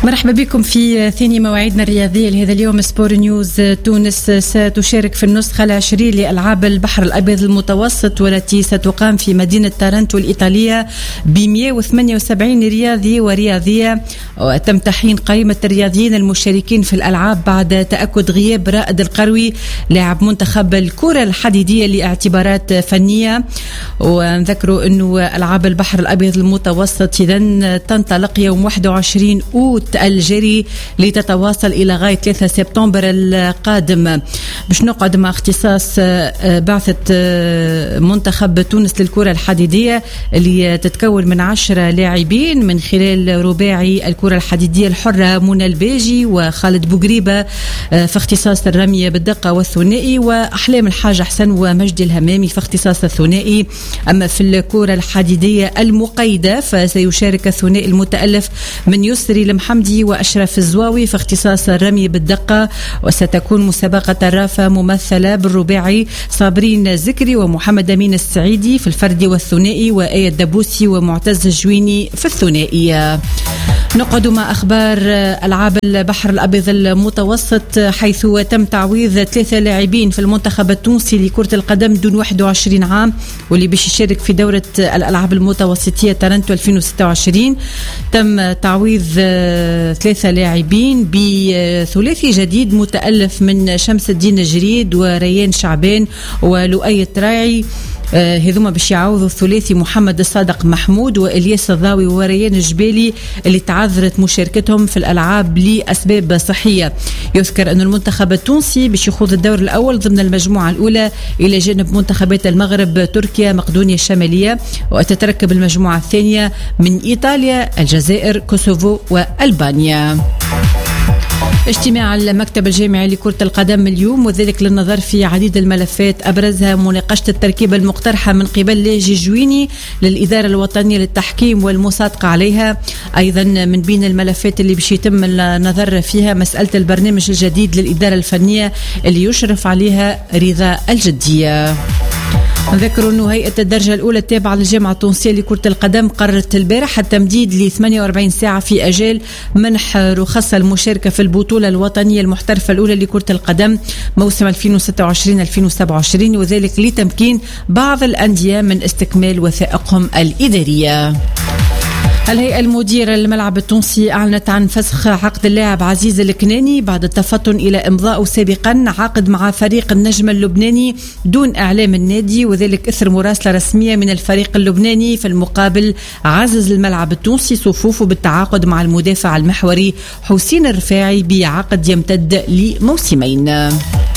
مرحبا بكم في ثاني مواعيدنا الرياضية لهذا اليوم. سبور نيوز تونس ستشارك في النسخة العشرين لألعاب البحر الأبيض المتوسط، والتي ستقام في مدينة تارنتو الإيطالية ب 178 رياضي ورياضية. وتم تحيين قائمة الرياضيين المشاركين في الألعاب بعد تأكد غياب رائد القروي لاعب منتخب الكرة الحديدية لاعتبارات فنية. ونذكروا أنه ألعاب البحر الأبيض المتوسط إذن تنطلق يوم 21 أوت الجري لتتواصل إلى غاية 3 سبتمبر القادم، باش نقعد مع اختصاص بعثة منتخب تونس للكرة الحديدية اللي تتكون من 10 لاعبين من خلال رباعي الكرة الحديدية الحرة منى الباجي وخالد بوغريبة في اختصاص الرمية بالدقة والثنائي، وأحلام الحاج حسن ومجدي الهمامي في اختصاص الثنائي. أما في الكرة الحديدية المقيدة فسيشارك الثنائي المتألف من يسري المحمدي وأشرف الزواوي في اختصاص الرمي بالدقة. وستكون مسابقة الرافة ممثلة بالرباعي صابرين زكري ومحمد أمين السعيدي في الفرد والثنائي، وآية الدبوسي ومعتز الجويني في الثنائية. نقعد مع أخبار ألعاب البحر الأبيض المتوسط، حيث تم تعويض 3 لاعبين في المنتخب التونسي لكرة القدم دون 21 عام واللي باش يشارك في دورة الألعاب المتوسطية تارنتو 2026. تم تعويض 3 لاعبين بثلاثي جديد متألف من شمس الدين الجريد وريان شعبان ولؤي راعي. هذوما باش يعوضوا الثلاثي محمد الصادق محمود وإلياس الضاوي وريان الجبالي اللي تعذرت مشاركتهم في الألعاب لأسباب صحية. يذكر أن المنتخب التونسي باش يخوض الدور الأول ضمن المجموعة الأولى إلى جانب منتخبات المغرب تركيا مقدونيا الشمالية، وتتركب المجموعة الثانية من إيطاليا الجزائر كوسوفو وألبانيا. اجتماع المكتب الجامعي لكرة القدم اليوم، وذلك للنظر في عديد الملفات أبرزها مناقشة التركيبة المقترحة من قبل لاجي جويني للإدارة الوطنية للتحكيم والمصادقة عليها. أيضا من بين الملفات اللي باش يتم النظر فيها مسألة البرنامج الجديد للإدارة الفنية اللي يشرف عليها رضا الجدية. نذكر أنه هيئة الدرجة الأولى التابعة للجامعة التونسية لكرة القدم قررت البارح التمديد ل 48 ساعة في أجال منح رخص المشاركة في البطولة الوطنية المحترفة الأولى لكرة القدم موسم 2026-2027، وذلك لتمكين بعض الأندية من استكمال وثائقهم الإدارية. الهيئة المديرة للملعب التونسي أعلنت عن فسخ عقد اللاعب عزيز الكناني بعد التفطن إلى إمضاء سابقا عقد مع فريق النجم اللبناني دون إعلام النادي، وذلك إثر مراسلة رسمية من الفريق اللبناني. في المقابل عزز الملعب التونسي صفوفه بالتعاقد مع المدافع المحوري حسين الرفاعي بعقد يمتد لموسمين.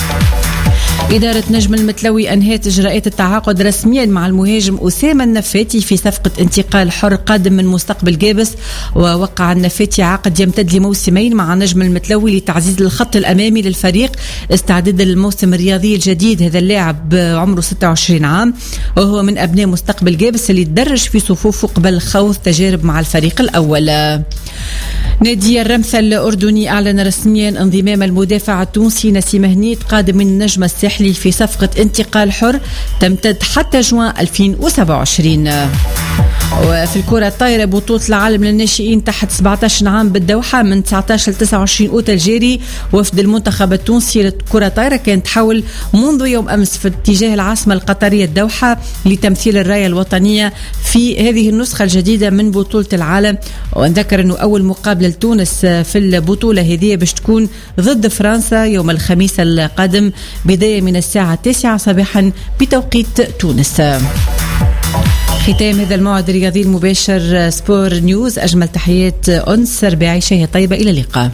إدارة نجم المتلوي أنهت إجراءات التعاقد رسميا مع المهاجم أسامة النفاتي في صفقة انتقال حر قادم من مستقبل جابس. ووقع النفاتي عقد يمتد لموسمين مع نجم المتلوي لتعزيز الخط الأمامي للفريق استعدادا للموسم الرياضي الجديد. هذا اللاعب عمره 26 عام وهو من أبناء مستقبل جابس اللي تدرج في صفوفه قبل خوض تجارب مع الفريق الأول. نادي الرمثة الأردني أعلن رسميا انضمام المدافع التونسي نسيم هنيت قادم من النجم الساحلي في صفقة انتقال حر تمتد حتى جوان 2027. وفي الكرة الطايرة بطولة العالم للناشئين تحت 17 عام بالدوحة من 19 ل 29 أوت الجاري، وفد المنتخب التونسي للكرة الطايرة كان تحول منذ يوم أمس في اتجاه العاصمة القطرية الدوحة لتمثيل الراية الوطنية في هذه النسخة الجديدة من بطولة العالم. ونذكر أنه أول مقابلة لتونس في البطولة هذه باش تكون ضد فرنسا يوم الخميس القادم بداية من الساعة 9 صباحا بتوقيت تونس. ختام هذا الموعد الرياضي المباشر سبور نيوز. أجمل تحيات أنس رباعي، شهية طيبة، إلى اللقاء.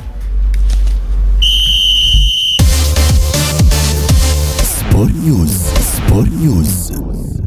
سبور نيوز.